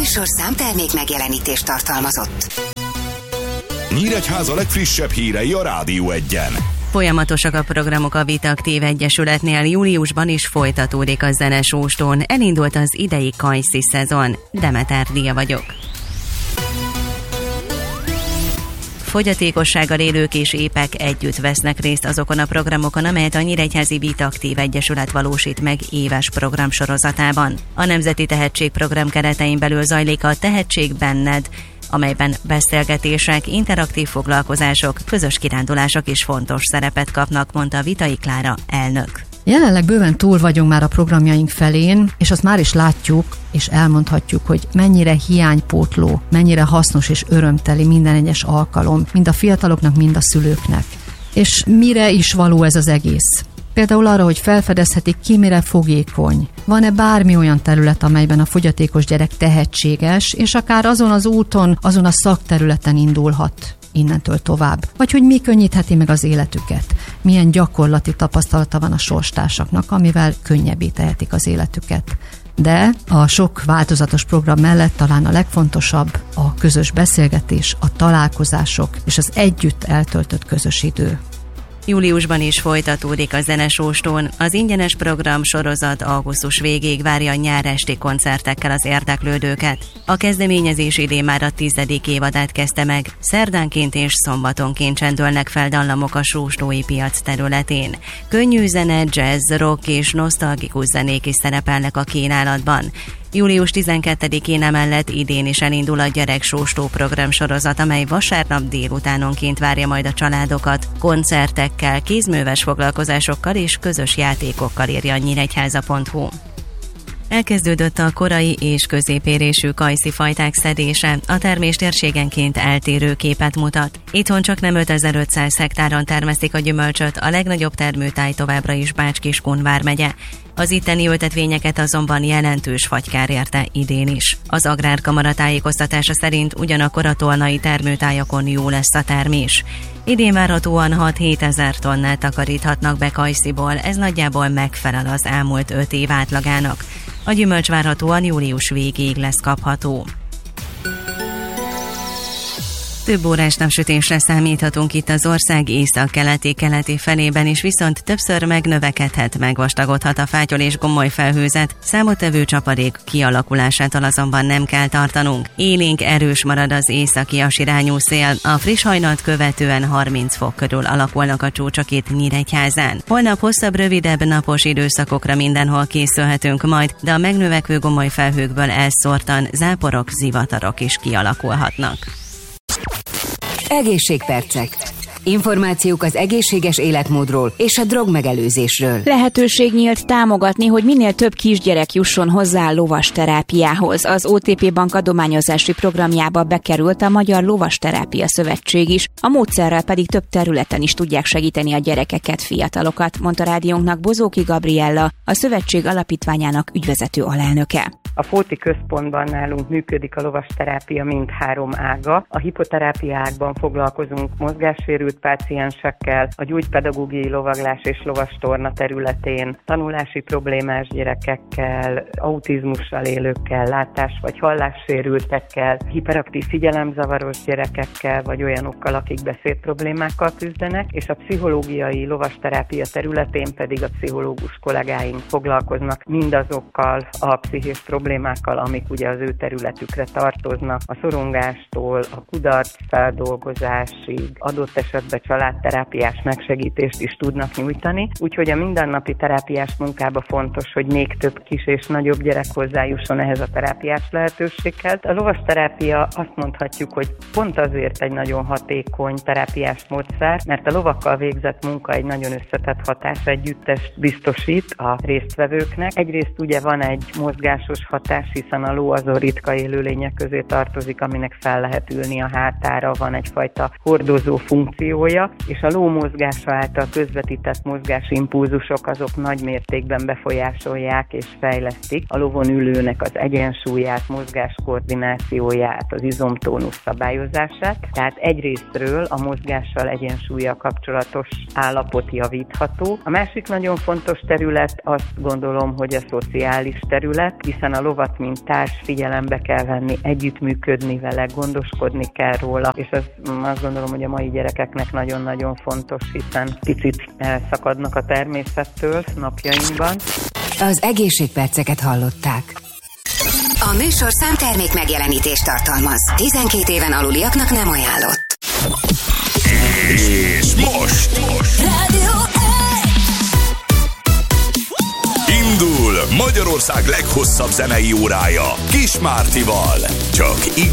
műsorszám termék megjelenítést tartalmazott. Nyíregyháza legfrissebb hírei a Rádió Egyen. Folyamatosak a programok a Vitaktív Egyesületnél, júliusban is folytatódik a zenesóstón. Elindult az idei kajszi szezon. Demeter Dia vagyok. Fogyatékossággal élők és épek együtt vesznek részt azokon a programokon, amelyet a Nyíregyházi Vitaktív Egyesület valósít meg éves programsorozatában. A Nemzeti Tehetségprogram keretein belül zajlik a Tehetség benned, amelyben beszélgetések, interaktív foglalkozások, közös kirándulások is fontos szerepet kapnak, mondta Vitai Klára elnök. Jelenleg bőven túl vagyunk már a programjaink felén, és azt már is látjuk, és elmondhatjuk, hogy mennyire hiánypótló, mennyire hasznos és örömteli minden egyes alkalom, mind a fiataloknak, mind a szülőknek. És mire is való ez az egész? Például arra, hogy felfedezhetik ki, mire fogékony. Van-e bármi olyan terület, amelyben a fogyatékos gyerek tehetséges, és akár azon az úton, azon a szakterületen indulhat innentől tovább. Vagy hogy mi könnyítheti meg az életüket. Milyen gyakorlati tapasztalata van a sorstársaknak, amivel könnyebbé tehetik az életüket. De a sok változatos program mellett talán a legfontosabb a közös beszélgetés, a találkozások és az együtt eltöltött közös idő. Júliusban is folytatódik a zenesóstón. Az ingyenes program sorozat augusztus végéig várja nyáresti koncertekkel az érdeklődőket. A kezdeményezés idén már a 10. évadát kezdte meg. Szerdánként és szombatonként csendülnek fel dallamok a sóstói piac területén. Könnyű zene, jazz, rock és nosztalgikus zenék is szerepelnek a kínálatban. Július 12-én emellett idén is elindul a gyereksóstó programsorozat, amely vasárnap délutánonként várja majd a családokat. Koncertekkel, kézműves foglalkozásokkal és közös játékokkal, írja a nyíregyháza.hu. Elkezdődött a korai és középérésű kajszi fajták szedése, a termés térségenként eltérő képet mutat. Itthon csaknem 5500 hektáron termesztik a gyümölcsöt, a legnagyobb termőtáj továbbra is Bács-Kiskun vármegye. Az itteni ültetvényeket azonban jelentős fagykár érte idén is. Az Agrárkamara tájékoztatása szerint ugyanakkor a tolnai termőtájakon jó lesz a termés. Idén várhatóan 6-7 ezer tonnát takaríthatnak be kajsziból, ez nagyjából megfelel az elmúlt 5 év átlagának. A gyümölcs várhatóan július végéig lesz kapható. Több órás napsütésre számíthatunk itt az ország észak-keleti felében is, viszont többször megnövekedhet, megvastagodhat a fátyol és gomoly felhőzet, számottevő csapadék kialakulásától azonban nem kell tartanunk. Élénk erős marad az északi-as irányú szél, a friss hajnalt követően 30 fok körül alakulnak a csúcsok itt Nyíregyházán. Holnap hosszabb, rövidebb napos időszakokra mindenhol készülhetünk majd, de a megnövekvő gomoly felhőkből elszórtan záporok, zivatarok is kialakulhatnak. Egészségpercek. Információk az egészséges életmódról és a drogmegelőzésről. Lehetőség nyílt támogatni, hogy minél több kisgyerek jusson hozzá a lovasterápiához. Az OTP Bank adományozási programjába bekerült a Magyar Lovasterápia Szövetség is, a módszerrel pedig több területen is tudják segíteni a gyerekeket, fiatalokat, mondta rádiónknak Bozóki Gabriella, a szövetség alapítványának ügyvezető alelnöke. A Fóti Központban nálunk működik a lovasterápia mindhárom ága. A hipoterápia ágban foglalkozunk mozgássérült páciensekkel, a gyógypedagógiai lovaglás és lovastorna területén tanulási problémás gyerekekkel, autizmussal élőkkel, látás- vagy hallássérültekkel, hiperaktív figyelemzavaros gyerekekkel, vagy olyanokkal, akik beszédproblémákkal küzdenek, és a pszichológiai lovasterápia területén pedig a pszichológus kollégáink foglalkoznak mindazokkal a pszichés problémákkal, amik ugye az ő területükre tartoznak, a szorongástól a kudarc feldolgozásig, adott esetben családterápiás megsegítést is tudnak nyújtani, úgyhogy a mindennapi terápiás munkában fontos, hogy még több kis és nagyobb gyerek hozzájusson ehhez a terápiás lehetőséghez. A lovasterápia azt mondhatjuk, hogy pont azért egy nagyon hatékony terápiás módszer, mert a lovakkal végzett munka egy nagyon összetett hatásegyüttest biztosít a résztvevőknek. Egyrészt ugye van egy mozgásos hatás, hiszen a ló azon ritka élőlények közé tartozik, aminek fel lehet ülni a hátára, van egyfajta hordozó funkciója, és a ló mozgása által közvetített mozgásimpulzusok azok nagy mértékben befolyásolják és fejlesztik a lovon ülőnek az egyensúlyát, mozgáskoordinációját, az izomtónusz szabályozását. Tehát egyrésztről a mozgással, egyensúllyal kapcsolatos állapot javítható. A másik nagyon fontos terület azt gondolom, hogy a szociális terület, hiszen a lovat, mint társ figyelembe kell venni, együttműködni vele, gondoskodni kell róla, és azt gondolom, hogy a mai gyerekeknek nagyon-nagyon fontos, hiszen picit elszakadnak a természettől napjainkban. Az egészségperceket hallották. A műsorszám termék megjelenítést tartalmaz. 12 éven aluliaknak nem ajánlott. És most Rádió indul Magyarország leghosszabb zenei órája Kis Mártival. Csak